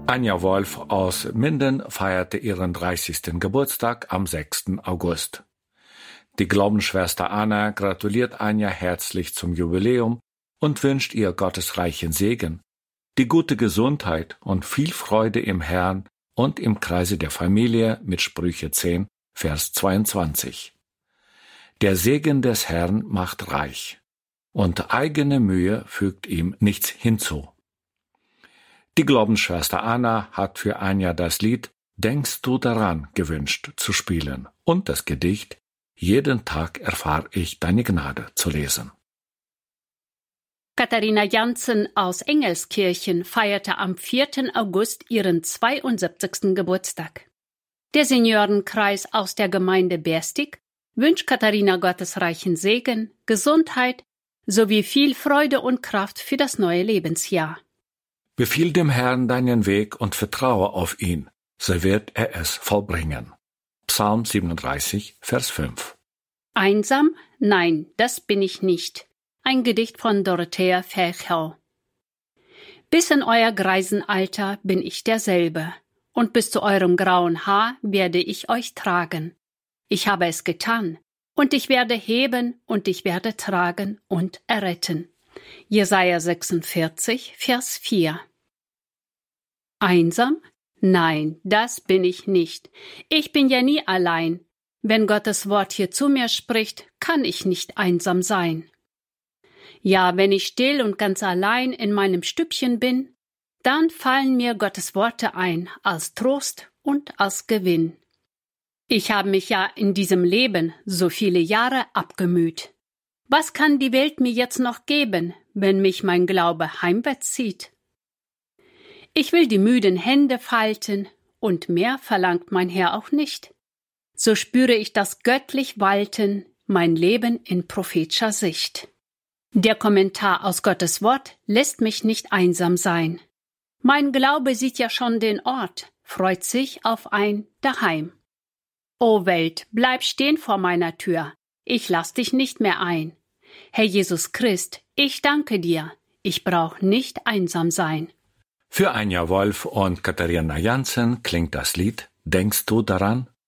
Anja Wolf aus Minden feierte ihren 30. Geburtstag am 6. August. Die Glaubensschwester Anna gratuliert Anja herzlich zum Jubiläum und wünscht ihr Gottes reichen Segen, die gute Gesundheit und viel Freude im Herrn und im Kreise der Familie mit Sprüche 10, Vers 22. Der Segen des Herrn macht reich, und eigene Mühe fügt ihm nichts hinzu. Die Glaubensschwester Anna hat für Anja das Lied »Denkst du daran« gewünscht zu spielen und das Gedicht »Jeden Tag erfahr ich deine Gnade« zu lesen. Katharina Janssen aus Engelskirchen feierte am 4. August ihren 72. Geburtstag. Der Seniorenkreis aus der Gemeinde Berstig wünscht Katharina Gottes reichen Segen, Gesundheit sowie viel Freude und Kraft für das neue Lebensjahr. Befiehl dem Herrn deinen Weg und vertraue auf ihn, so wird er es vollbringen. Psalm 37, Vers 5. Einsam? Nein, das bin ich nicht. Ein Gedicht von Dorothea Ferchau. Bis in euer Greisenalter bin ich derselbe, und bis zu eurem grauen Haar werde ich euch tragen. Ich habe es getan, und ich werde heben, und ich werde tragen und erretten. Jesaja 46, Vers 4. Einsam? Nein, das bin ich nicht. Ich bin ja nie allein. Wenn Gottes Wort hier zu mir spricht, kann ich nicht einsam sein. Ja, wenn ich still und ganz allein in meinem Stübchen bin, dann fallen mir Gottes Worte ein als Trost und als Gewinn. Ich habe mich ja in diesem Leben so viele Jahre abgemüht. Was kann die Welt mir jetzt noch geben, wenn mich mein Glaube heimwärts zieht? Ich will die müden Hände falten, und mehr verlangt mein Herr auch nicht. So spüre ich das göttlich Walten, mein Leben in prophetischer Sicht. Der Kommentar aus Gottes Wort lässt mich nicht einsam sein. Mein Glaube sieht ja schon den Ort, freut sich auf ein Daheim. O Welt, bleib stehen vor meiner Tür, ich lass dich nicht mehr ein. Herr Jesus Christ, ich danke dir, ich brauch nicht einsam sein. Für Anja Wolf und Katharina Janssen klingt das Lied »Denkst du daran«